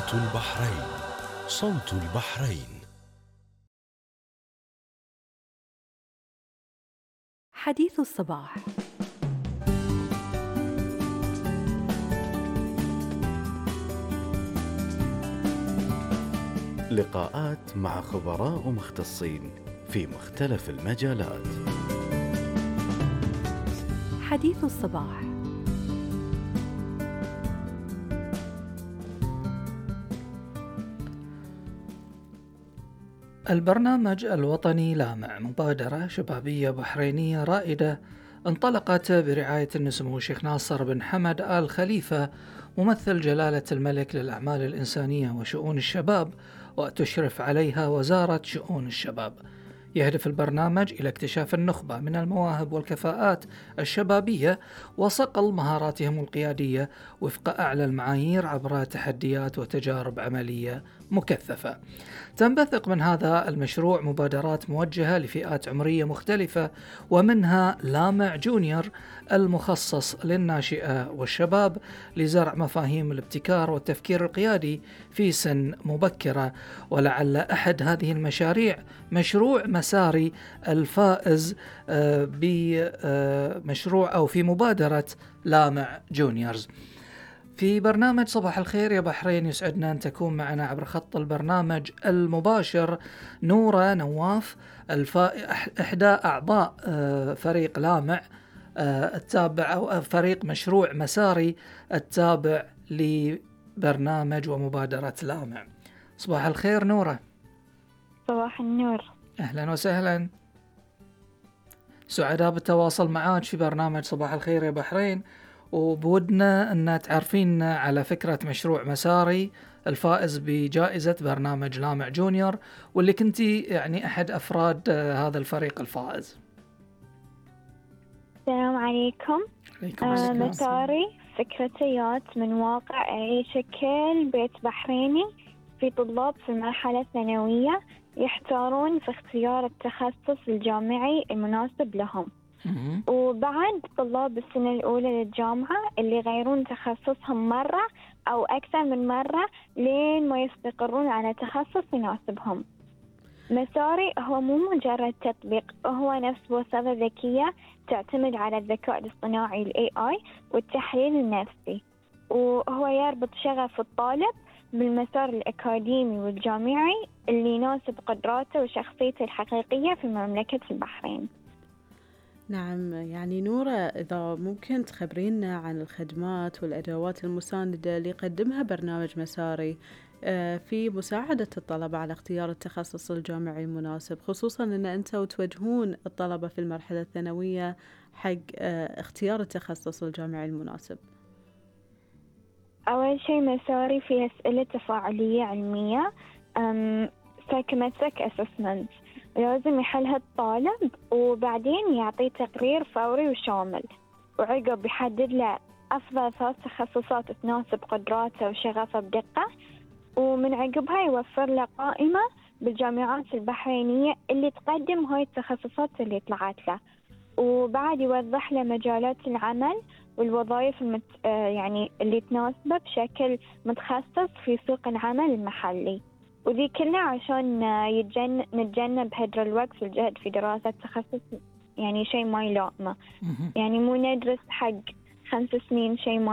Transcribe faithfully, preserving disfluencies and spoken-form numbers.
صوت البحرين، صوت البحرين. حديث الصباح. لقاءات مع خبراء ومختصين في مختلف المجالات. حديث الصباح. البرنامج الوطني لامع مبادرة شبابية بحرينية رائدة انطلقت برعاية السمو الشيخ ناصر بن حمد آل خليفة ممثل جلالة الملك للأعمال الإنسانية وشؤون الشباب، وتشرف عليها وزارة شؤون الشباب. يهدف البرنامج إلى اكتشاف النخبة من المواهب والكفاءات الشبابية وصقل مهاراتهم القيادية وفق أعلى المعايير عبر تحديات وتجارب عملية مكثفة. تنبثق من هذا المشروع مبادرات موجهة لفئات عمرية مختلفة، ومنها لامع جونيور المخصص للناشئة والشباب لزرع مفاهيم الابتكار والتفكير القيادي في سن مبكرة. ولعل أحد هذه المشاريع مشروع مساري الفائز بمشروع أو في مبادرة لامع جونيورز. في برنامج صباح الخير يا بحرين يسعدنا أن تكون معنا عبر خط البرنامج المباشر نورة نواف، الفا... إحدى أعضاء فريق لامع التابع أو فريق مشروع مساري التابع لبرنامج ومبادرة لامع. صباح الخير نورة. صباح النور. أهلا وسهلا، سعداء بالتواصل معاك في برنامج صباح الخير يا بحرين، وبودنا أن تعرفين على فكرة مشروع مساري الفائز بجائزة برنامج لامع جونيور، واللي كنتي يعني أحد أفراد هذا الفريق الفائز. السلام عليكم. عليكم آه السلام. مساري فكرتيات من واقع يعيشه كل بيت بحريني في طلاب في المرحلة الثانوية يحتارون في اختيار التخصص الجامعي المناسب لهم، وبعد طلاب السنة الأولى للجامعة اللي يغيرون تخصصهم مرة أو أكثر من مرة لين ما يستقرون على تخصص يناسبهم. مساري هو مو مجرد تطبيق، هو نفس وسيلة ذكية تعتمد على الذكاء الاصطناعي ال إيه آي والتحليل النفسي، وهو يربط شغف الطالب بالمسار الأكاديمي والجامعي اللي يناسب قدراته وشخصيته الحقيقية في مملكة البحرين. نعم، يعني نورة، إذا ممكن تخبرينا عن الخدمات والأدوات المساندة اللي يقدمها برنامج مساري في مساعدة الطلبة على اختيار التخصص الجامعي المناسب، خصوصاً أن أنتوا توجهون الطلبة في المرحلة الثانوية حق اختيار التخصص الجامعي المناسب. أول شيء مساري فيه أسئلة تفاعلية علمية psychometric assessment لازم يحلها الطالب، وبعدين يعطيه تقرير فوري وشامل، وعقب يحدد له أفضل ثلاث تخصصات تناسب قدراته وشغفه بدقة، ومن عقبها يوفر له قائمة بالجامعات البحرينية اللي تقدم هاي التخصصات اللي طلعت له، وبعد يوضح له مجالات العمل والوظائف المت... يعني اللي تناسبه بشكل متخصص في سوق العمل المحلي. وذي كلها عشان يتجن... نتجنب هدر الوقت والجهد في دراسة تخصص يعني شيء ما يلائمه، يعني مو ندرس حق خمس سنين شيء ما